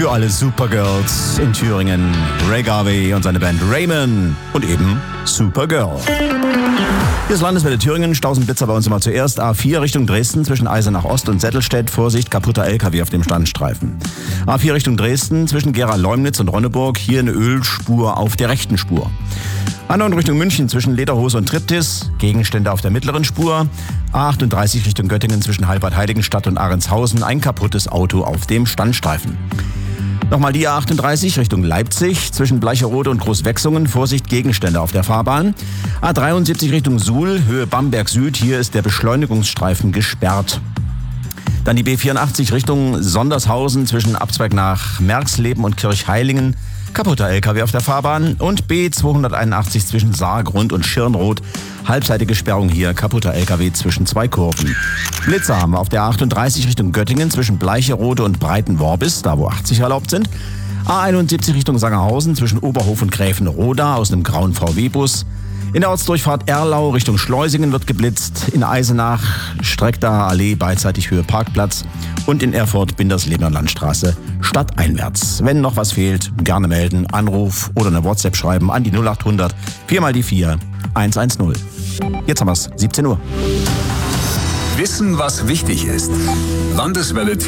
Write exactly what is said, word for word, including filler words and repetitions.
Für alle Supergirls in Thüringen, Ray Garvey und seine Band Raymond und eben Supergirl. Hier ist Landeswelle Thüringen, Stausenblitzer bei uns immer zuerst. A vier Richtung Dresden zwischen Eisenach Ost und Settelstedt. Vorsicht, kaputter L K W auf dem Standstreifen. A vier Richtung Dresden zwischen Gera-Leumnitz und Ronneburg. Hier eine Ölspur auf der rechten Spur. A neun Richtung München zwischen Lederhose und Triptis. Gegenstände auf der mittleren Spur. A achtunddreißig Richtung Göttingen zwischen Halbert-Heiligenstadt und Ahrendshausen. Ein kaputtes Auto auf dem Standstreifen. Nochmal die A achtunddreißig Richtung Leipzig zwischen Bleicherode und Großwechsungen. Vorsicht, Gegenstände auf der Fahrbahn. A dreiundsiebzig Richtung Suhl, Höhe Bamberg Süd. Hier ist der Beschleunigungsstreifen gesperrt. Dann die B vierundachtzig Richtung Sondershausen zwischen Abzweig nach Merxleben und Kirchheilingen. Kaputter L K W auf der Fahrbahn. Und B zweihunderteinundachtzig zwischen Saargrund und Schirnroth. Halbseitige Sperrung hier, kaputter L K W zwischen zwei Kurven. Blitzer haben wir auf der A achtunddreißig Richtung Göttingen zwischen Bleicherode und Breitenworbis, da wo achtzig erlaubt sind. A einundsiebzig Richtung Sangerhausen zwischen Oberhof und Gräfenroda aus einem grauen V W-Bus. In der Ortsdurchfahrt Erlau Richtung Schleusingen wird geblitzt. In Eisenach Streckter Allee beidseitig Höhe Parkplatz. Und in Erfurt Binderslebner Landstraße stadteinwärts. Wenn noch was fehlt, gerne melden, Anruf oder eine WhatsApp schreiben an die null achthundert vier mal die vier eins eins null. Jetzt haben wir's, siebzehn Uhr. Wissen, was wichtig ist. Landeswelle